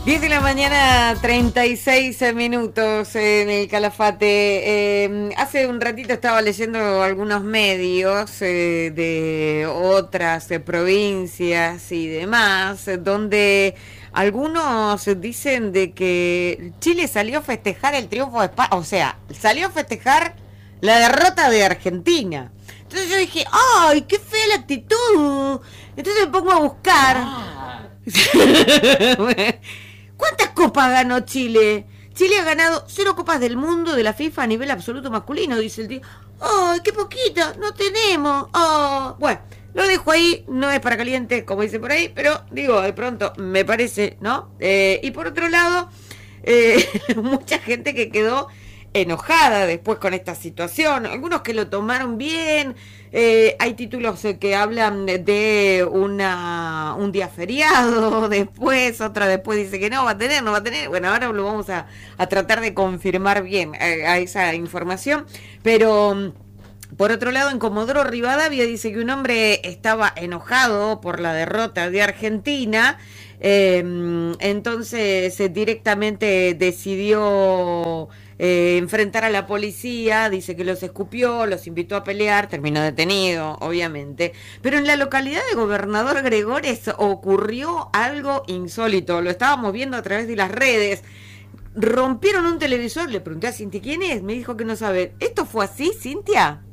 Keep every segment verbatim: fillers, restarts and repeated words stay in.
diez de la mañana, treinta y seis minutos en el Calafate. Eh, hace un ratito estaba leyendo algunos medios eh, de otras eh, provincias y demás, eh, donde algunos dicen de que Chile salió a festejar el triunfo de España, o sea, salió a festejar la derrota de Argentina. Entonces yo dije, ¡ay, qué fea la actitud! Entonces me pongo a buscar. Ah. ¿Cuántas copas ganó Chile? Chile ha ganado cero copas del mundo de la FIFA a nivel absoluto masculino, dice el tío. ¡Ay, qué poquita! ¡No tenemos! Oh. Bueno, lo dejo ahí, no es para caliente, como dice por ahí, pero digo, de pronto me parece, ¿no? Eh, y por otro lado, eh, mucha gente que quedó enojada después con esta situación, algunos que lo tomaron bien. Eh, hay títulos eh, que hablan de una un día feriado, después otra después dice que no va a tener, no va a tener. Bueno, ahora lo vamos a, a tratar de confirmar bien eh, a esa información, pero por otro lado, en Comodoro Rivadavia dice que un hombre estaba enojado por la derrota de Argentina, eh, entonces eh, directamente decidió Eh, enfrentar a la policía, dice que los escupió, los invitó a pelear, terminó detenido, obviamente. Pero en la localidad de Gobernador Gregores ocurrió algo insólito, lo estábamos viendo a través de las redes. Rompieron un televisor, le pregunté a Cintia quién es, me dijo que no sabe. ¿Esto fue así, Cintia?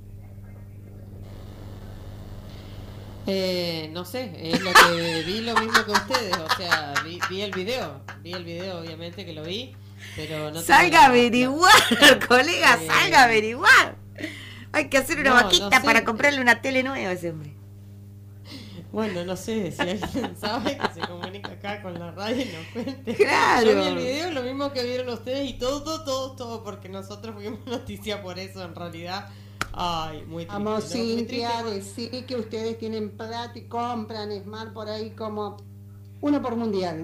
Eh, no sé, es lo que vi, lo mismo que ustedes, o sea, vi, vi el video, vi el video obviamente que lo vi. Pero no salga a averiguar, no. colega, eh, salga a averiguar. Hay que hacer una no, vaquita no sé. para comprarle una tele nueva a ese hombre. Bueno, no sé, si alguien sabe que se comunica acá con la radio y nos cuente. Claro. Yo vi el video, lo mismo que vieron ustedes y todo, todo, todo, todo, porque nosotros fuimos noticia por eso en realidad. Ay, muy triste. Vamos, ¿no? Cintia, decir que ustedes tienen plata y compran Smart por ahí como uno por mundial.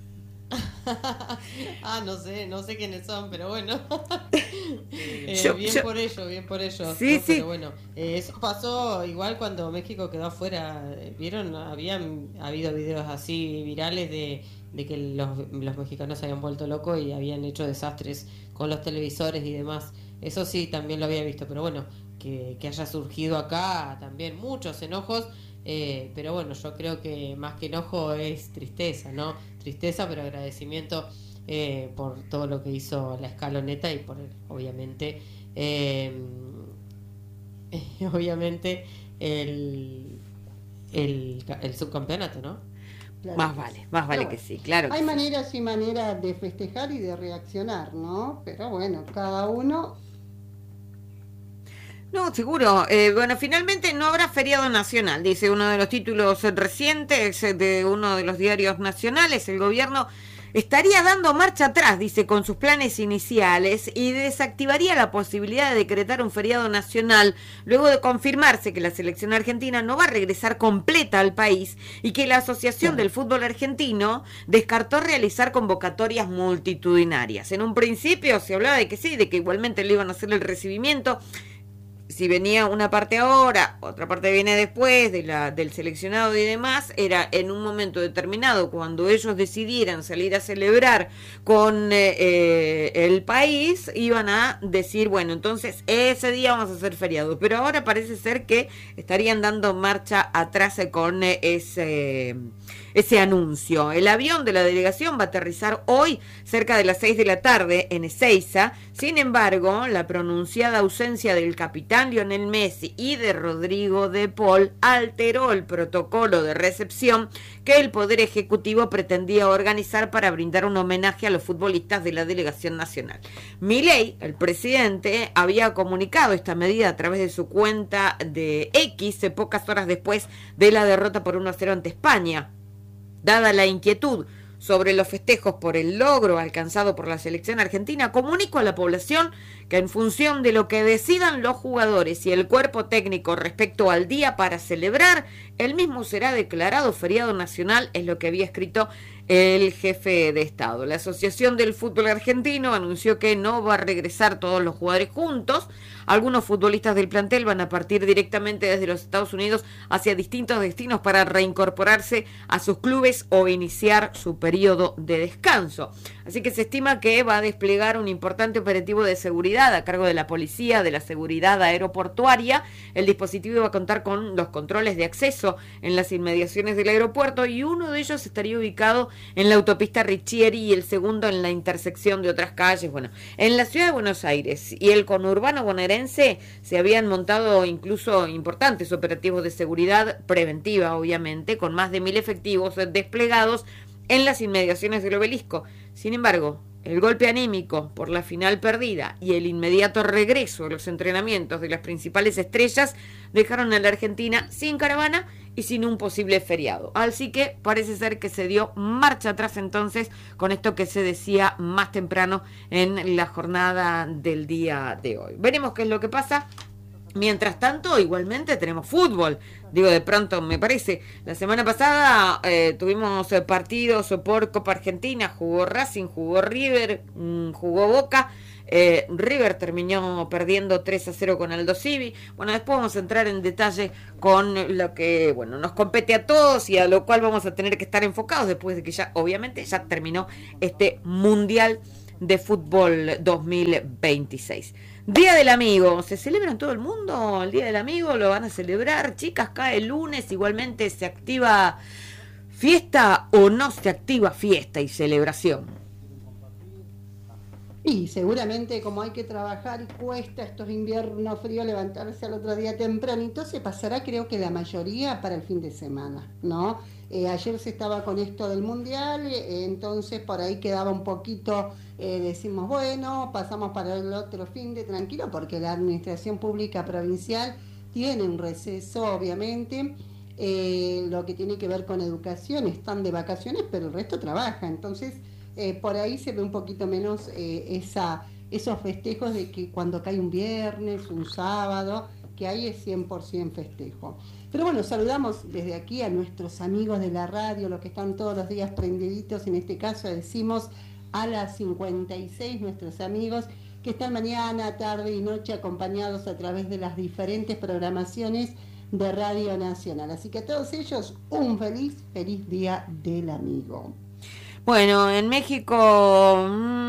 ah, no sé, no sé quiénes son, pero bueno. eh, yo, bien yo... por ello, bien por ello. Sí, ¿no? sí. Pero bueno, eh, eso pasó igual cuando México quedó afuera. ¿Vieron? Habían habido videos así virales de, de que los, los mexicanos se habían vuelto locos y habían hecho desastres con los televisores y demás. Eso sí, también lo había visto, pero bueno, que, que haya surgido acá también muchos enojos. Eh, pero bueno, yo creo que más que enojo es tristeza, ¿no? Tristeza, pero agradecimiento eh, por todo lo que hizo la escaloneta y por, obviamente, eh, obviamente el, el, el subcampeonato, ¿no? Claro. Más vale, más vale bueno, que sí, claro. Hay que maneras sí. y maneras de festejar y de reaccionar, ¿no? Pero bueno, cada uno... No, seguro. Eh, bueno, finalmente no habrá feriado nacional, dice uno de los títulos recientes de uno de los diarios nacionales. El gobierno estaría dando marcha atrás, dice, con sus planes iniciales y desactivaría la posibilidad de decretar un feriado nacional luego de confirmarse que la selección argentina no va a regresar completa al país y que la Asociación del Fútbol Argentino descartó realizar convocatorias multitudinarias. En un principio se hablaba de que sí, de que igualmente le iban a hacer el recibimiento. Si venía una parte ahora, otra parte viene después de la, del seleccionado y demás, era en un momento determinado, cuando ellos decidieran salir a celebrar con eh, eh, el país, iban a decir, bueno, entonces ese día vamos a hacer feriado. Pero ahora parece ser que estarían dando marcha atrás con eh, ese... ese anuncio. El avión de la delegación va a aterrizar hoy cerca de las seis de la tarde en Ezeiza. Sin embargo, la pronunciada ausencia del capitán Lionel Messi y de Rodrigo de Paul alteró el protocolo de recepción que el Poder Ejecutivo pretendía organizar para brindar un homenaje a los futbolistas de la delegación nacional. Milei, el presidente, había comunicado esta medida a través de su cuenta de X pocas horas después de la derrota por uno a cero ante España. Dada la inquietud sobre los festejos por el logro alcanzado por la selección argentina, comunico a la población que en función de lo que decidan los jugadores y el cuerpo técnico respecto al día para celebrar, el mismo será declarado feriado nacional, es lo que había escrito el jefe de Estado. La Asociación del Fútbol Argentino anunció que no va a regresar todos los jugadores juntos. Algunos futbolistas del plantel van a partir directamente desde los Estados Unidos hacia distintos destinos para reincorporarse a sus clubes o iniciar su periodo periodo de descanso. Así que se estima que va a desplegar un importante operativo de seguridad a cargo de la policía, de la seguridad aeroportuaria. El dispositivo va a contar con los controles de acceso en las inmediaciones del aeropuerto y uno de ellos estaría ubicado en la autopista Riccieri y el segundo en la intersección de otras calles. Bueno, en la ciudad de Buenos Aires y el conurbano bonaerense se habían montado incluso importantes operativos de seguridad preventiva, obviamente, con más de mil efectivos desplegados en las inmediaciones del Obelisco. Sin embargo, el golpe anímico por la final perdida y el inmediato regreso de los entrenamientos de las principales estrellas dejaron a la Argentina sin caravana y sin un posible feriado. Así que parece ser que se dio marcha atrás entonces con esto que se decía más temprano en la jornada del día de hoy. Veremos qué es lo que pasa. Mientras tanto, igualmente tenemos fútbol. Digo, de pronto me parece, la semana pasada eh, tuvimos partidos por Copa Argentina, jugó Racing, jugó River, mmm, jugó Boca. Eh, River terminó perdiendo tres a cero con Aldo Civi. Bueno, después vamos a entrar en detalle con lo que, bueno, nos compete a todos y a lo cual vamos a tener que estar enfocados después de que ya, obviamente, ya terminó este Mundial de Fútbol dos mil veintiséis. Día del Amigo, ¿se celebra en todo el mundo el Día del Amigo? ¿Lo van a celebrar? Chicas, cae el lunes, igualmente se activa fiesta o no se activa fiesta y celebración. Y seguramente como hay que trabajar y cuesta estos inviernos fríos levantarse al otro día tempranito, se pasará creo que la mayoría para el fin de semana, ¿no? Eh, ayer se estaba con esto del Mundial, eh, entonces por ahí quedaba un poquito, eh, decimos, bueno, pasamos para el otro fin de tranquilo, porque la Administración Pública Provincial tiene un receso, obviamente, eh, lo que tiene que ver con educación, están de vacaciones, pero el resto trabaja, entonces eh, por ahí se ve un poquito menos eh, esa, esos festejos de que cuando cae un viernes, un sábado, que ahí es cien por ciento festejo. Pero bueno, saludamos desde aquí a nuestros amigos de la radio, los que están todos los días prendiditos, en este caso decimos a las cincuenta y seis, nuestros amigos que están mañana, tarde y noche acompañados a través de las diferentes programaciones de Radio Nacional. Así que a todos ellos, un feliz, feliz Día del Amigo. Bueno, en México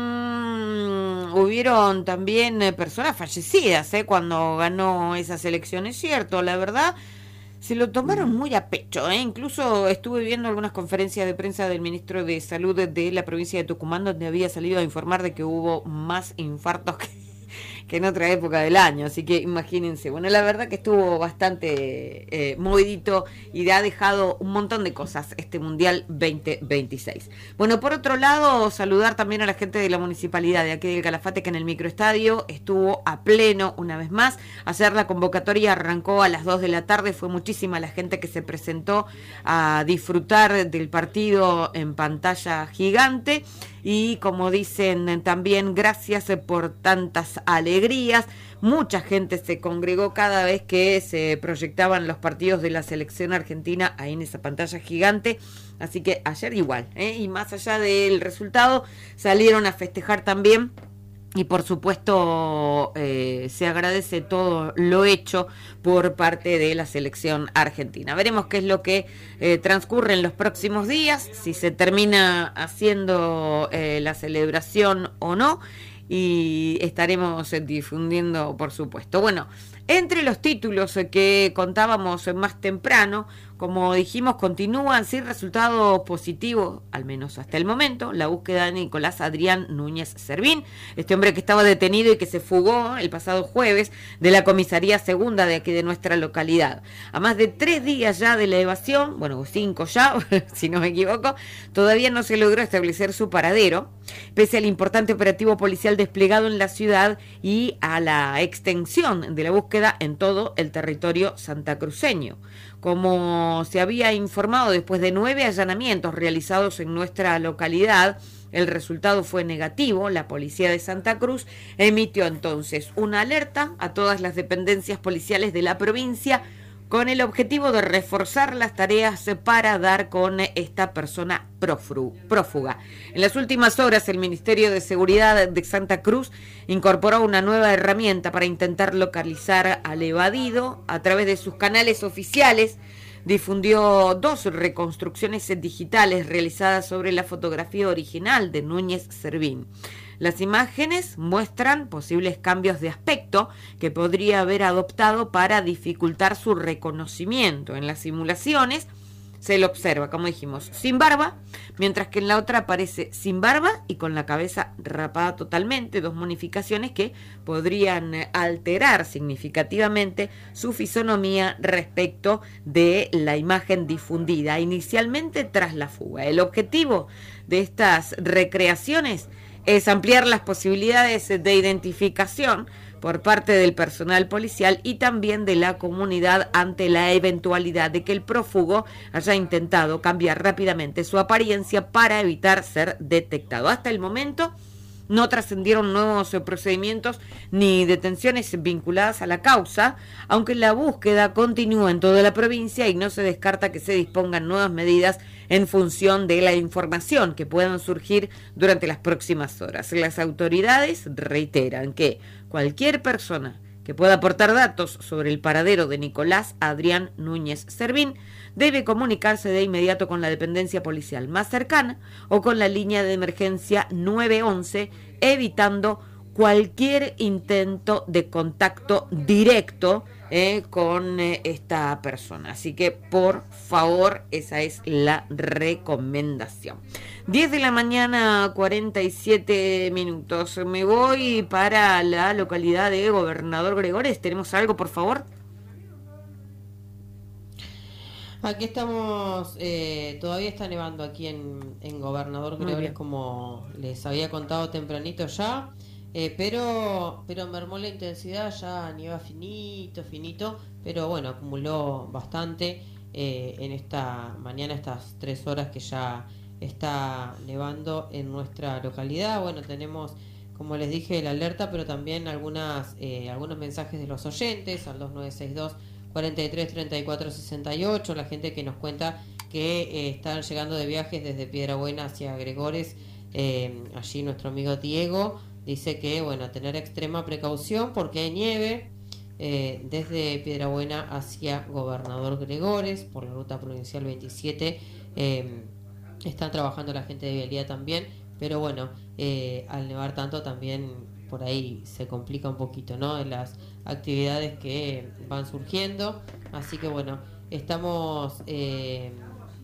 mmm, hubieron también eh, personas fallecidas eh, cuando ganó esas elecciones, cierto, la verdad. Se lo tomaron muy a pecho, ¿eh? Incluso estuve viendo algunas conferencias de prensa del ministro de Salud de la provincia de Tucumán, donde había salido a informar de que hubo más infartos que, que en otra época del año, así que imagínense. Bueno, la verdad que estuvo bastante eh, movidito y ha dejado un montón de cosas este Mundial veinte veintiséis. Bueno, por otro lado, saludar también a la gente de la municipalidad de aquí del Calafate, que en el microestadio estuvo a pleno una vez más. Ayer la convocatoria arrancó a las dos de la tarde, fue muchísima la gente que se presentó a disfrutar del partido en pantalla gigante. Y como dicen también, gracias por tantas alegrías. Mucha gente se congregó cada vez que se proyectaban los partidos de la selección argentina ahí en esa pantalla gigante. Así que ayer igual, ¿eh? Y más allá del resultado, salieron a festejar también. Y por supuesto eh, se agradece todo lo hecho por parte de la selección argentina. Veremos qué es lo que eh, transcurre en los próximos días, si se termina haciendo eh, la celebración o no, y estaremos eh, difundiendo, por supuesto. Bueno, entre los títulos eh, que contábamos eh, más temprano, como dijimos, continúan sin resultado positivo, al menos hasta el momento, la búsqueda de Nicolás Adrián Núñez Servín, este hombre que estaba detenido y que se fugó el pasado jueves de la comisaría segunda de aquí de nuestra localidad. A más de tres días ya de la evasión, bueno, cinco ya, si no me equivoco, todavía no se logró establecer su paradero, pese al importante operativo policial desplegado en la ciudad y a la extensión de la búsqueda en todo el territorio santacruceño. Como se había informado, después de nueve allanamientos realizados en nuestra localidad, el resultado fue negativo. La policía de Santa Cruz emitió entonces una alerta a todas las dependencias policiales de la provincia con el objetivo de reforzar las tareas para dar con esta persona prófuga. En las últimas horas, el Ministerio de Seguridad de Santa Cruz incorporó una nueva herramienta para intentar localizar al evadido a través de sus canales oficiales difundió dos reconstrucciones digitales realizadas sobre la fotografía original de Núñez Servín. Las imágenes muestran posibles cambios de aspecto que podría haber adoptado para dificultar su reconocimiento. En las simulaciones se lo observa, como dijimos, sin barba, mientras que en la otra aparece sin barba y con la cabeza rapada totalmente, dos modificaciones que podrían alterar significativamente su fisonomía respecto de la imagen difundida inicialmente tras la fuga. El objetivo de estas recreaciones es ampliar las posibilidades de identificación por parte del personal policial y también de la comunidad ante la eventualidad de que el prófugo haya intentado cambiar rápidamente su apariencia para evitar ser detectado. Hasta el momento no trascendieron nuevos procedimientos ni detenciones vinculadas a la causa, aunque la búsqueda continúa en toda la provincia y no se descarta que se dispongan nuevas medidas en función de la información que puedan surgir durante las próximas horas. Las autoridades reiteran que cualquier persona que pueda aportar datos sobre el paradero de Nicolás Adrián Núñez Servín debe comunicarse de inmediato con la dependencia policial más cercana o con la línea de emergencia nueve once, evitando cualquier intento de contacto directo eh, con eh, esta persona. Así que, por favor, esa es la recomendación. diez de la mañana, cuarenta y siete minutos. Me voy para la localidad de Gobernador Gregores. ¿Tenemos algo, por favor? Aquí estamos, eh, todavía está nevando aquí en, en Gobernador Gregores, como les había contado tempranito ya, eh, pero pero mermó la intensidad, ya nieva finito, finito, pero bueno, acumuló bastante eh, en esta mañana, estas tres horas que ya está nevando en nuestra localidad. Bueno, tenemos, como les dije, la alerta, pero también algunas eh, algunos mensajes de los oyentes al dos nueve seis dos, cuarenta y tres, treinta y cuatro, sesenta y ocho, la gente que nos cuenta que eh, están llegando de viajes desde Piedrabuena hacia Gregores. Eh, allí nuestro amigo Diego dice que, bueno, tener extrema precaución porque hay nieve eh, desde Piedrabuena hacia Gobernador Gregores por la ruta provincial veintisiete. Eh, están trabajando la gente de vialidad también, pero bueno, eh, al nevar tanto también por ahí se complica un poquito, ¿no?, en las actividades que van surgiendo. Así que bueno, estamos eh,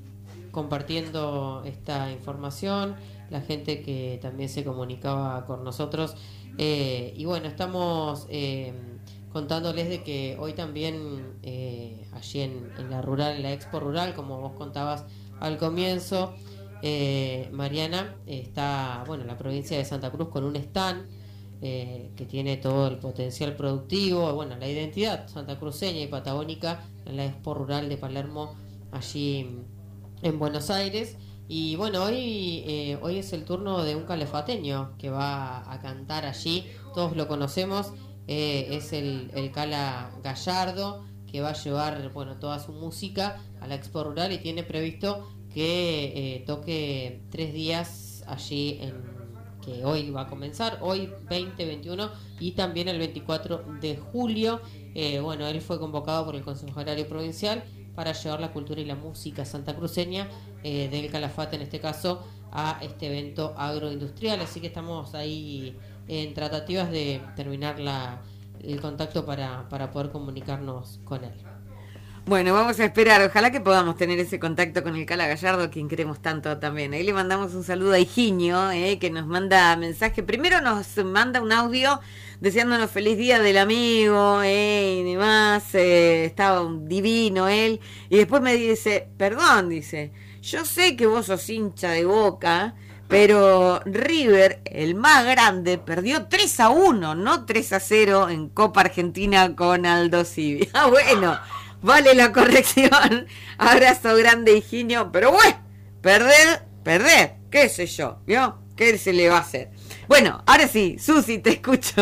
compartiendo esta información, la gente que también se comunicaba con nosotros, eh, y bueno, estamos eh, contándoles de que hoy también eh, allí en, en la rural, en la Expo Rural, como vos contabas al comienzo, eh, Mariana, está, bueno, la provincia de Santa Cruz con un stand Eh, que tiene todo el potencial productivo, bueno, la identidad santacruceña y patagónica en la Expo Rural de Palermo, allí en Buenos Aires. Y bueno, hoy eh, hoy es el turno de un calafateño que va a cantar allí, todos lo conocemos, eh, es el, el Cala Gallardo, que va a llevar, bueno, toda su música a la Expo Rural y tiene previsto que eh, toque tres días allí en que hoy va a comenzar, hoy veinte, veintiuno y también el veinticuatro de julio. Eh, bueno, él fue convocado por el Consejo Agrario Provincial para llevar la cultura y la música santacruceña eh, del Calafate, en este caso, a este evento agroindustrial. Así que estamos ahí en tratativas de terminar la, el contacto para, para poder comunicarnos con él. Bueno, vamos a esperar, ojalá que podamos tener ese contacto con el Cala Gallardo, quien queremos tanto también. Ahí le mandamos un saludo a Higinio, eh, que nos manda mensaje. Primero nos manda un audio deseándonos feliz día del amigo, eh, y demás, eh, estaba divino él. Y después me dice, perdón, dice, yo sé que vos sos hincha de Boca, pero River, el más grande, perdió tres a uno, no tres a cero en Copa Argentina con Aldo Civi. Ah, bueno. Vale la corrección. Abrazo grande, Higinio. Pero bueno, perder, perder, qué sé yo, ¿vio? ¿Qué se le va a hacer? Bueno, ahora sí, Susi, te escucho.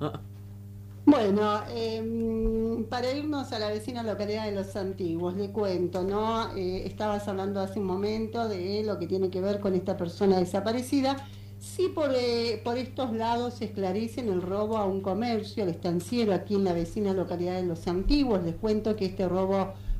Bueno, eh, para irnos a la vecina localidad de Los Antiguos, le cuento, ¿no? Eh, estabas hablando hace un momento de lo que tiene que ver con esta persona desaparecida. Sí, por, eh, por estos lados esclarecen el robo a un comercio, el estanciero, aquí en la vecina localidad de Los Antiguos. Les cuento que este robo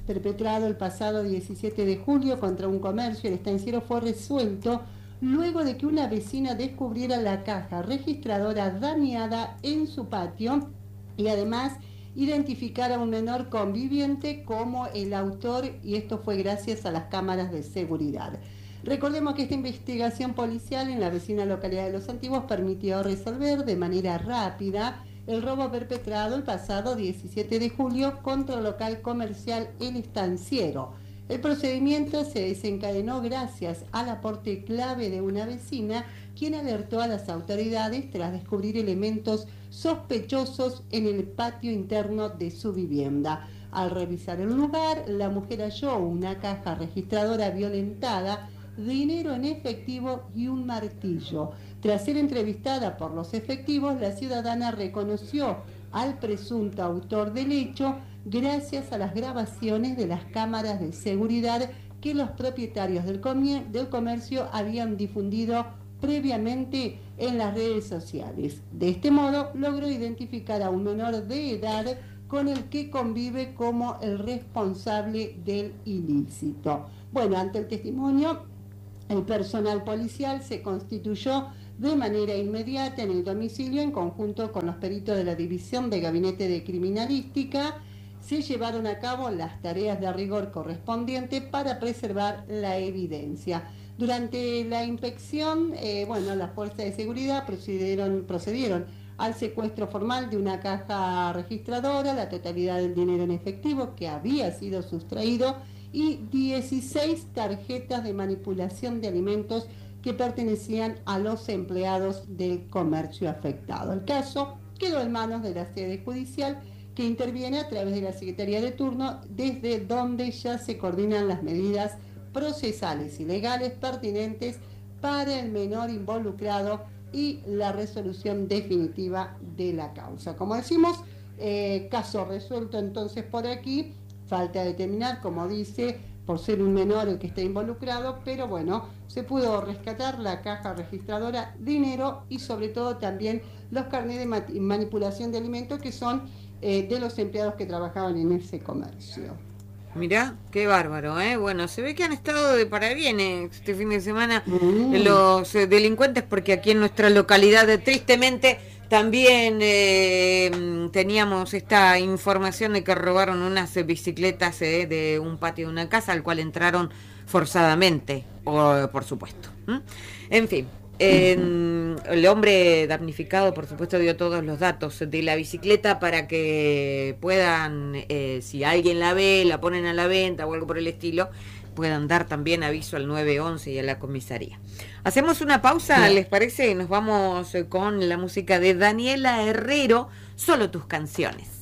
perpetrado el pasado diecisiete de julio contra un comercio, el estanciero, fue resuelto luego de que una vecina descubriera la caja registradora dañada en su patio y además identificar a un menor conviviente como el autor, y esto fue gracias a las cámaras de seguridad. Recordemos que esta investigación policial en la vecina localidad de Los Antiguos permitió resolver de manera rápida el robo perpetrado el pasado diecisiete de julio contra el local comercial El Estanciero. El procedimiento se desencadenó gracias al aporte clave de una vecina, quien alertó a las autoridades tras descubrir elementos sospechosos en el patio interno de su vivienda. Al revisar el lugar, la mujer halló una caja registradora violentada, dinero en efectivo y un martillo. Tras ser entrevistada por los efectivos, la ciudadana reconoció al presunto autor del hecho gracias a las grabaciones de las cámaras de seguridad que los propietarios del, comer- del comercio habían difundido previamente en las redes sociales. De este modo, logró identificar a un menor de edad con el que convive como el responsable del ilícito. Bueno, ante el testimonio, el personal policial se constituyó de manera inmediata en el domicilio en conjunto con los peritos de la División de Gabinete de Criminalística. Se llevaron a cabo las tareas de rigor correspondientes para preservar la evidencia. Durante la inspección, eh, bueno, las fuerzas de seguridad procedieron, procedieron al secuestro formal de una caja registradora, la totalidad del dinero en efectivo que había sido sustraído y dieciséis tarjetas de manipulación de alimentos que pertenecían a los empleados del comercio afectado. El caso quedó en manos de la sede judicial, que interviene a través de la Secretaría de Turno, desde donde ya se coordinan las medidas procesales y legales pertinentes para el menor involucrado y la resolución definitiva de la causa. Como decimos, eh, caso resuelto entonces por aquí. Falta determinar, como dice, por ser un menor el que está involucrado, pero bueno, se pudo rescatar la caja registradora, dinero y sobre todo también los carnets de manipulación de alimentos que son eh, de los empleados que trabajaban en ese comercio. Mirá, qué bárbaro, ¿eh? Bueno, se ve que han estado de parabienes este fin de semana Mm. los eh, delincuentes, porque aquí en nuestra localidad, eh, tristemente, también eh, teníamos esta información de que robaron unas eh, bicicletas eh, de un patio de una casa, al cual entraron forzadamente, o, por supuesto. ¿Mm? En fin. Eh, el hombre damnificado, por supuesto, dio todos los datos de la bicicleta para que puedan, eh, si alguien la ve, la ponen a la venta o algo por el estilo, puedan dar también aviso al nueve once y a la comisaría. Hacemos una pausa, ¿les parece? Nos vamos con la música de Daniela Herrero, Solo tus canciones.